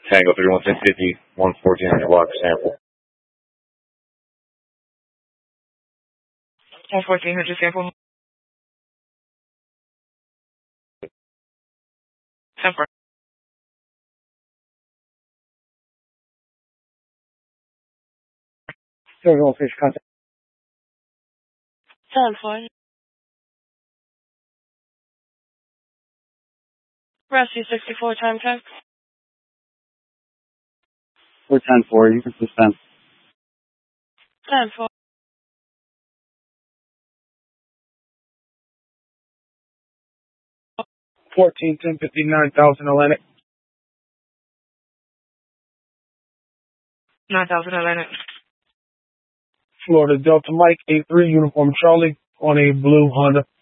Tango 31650, 11400 block sample. 11400 sample. Sample. 5 contact. 10-4. Rescue 64 time check. 410-4, you can suspend. 10-4. 1059,000 Atlantic. 9,000 Atlantic. Florida Delta Mike 83 Uniform Charlie on a blue Honda.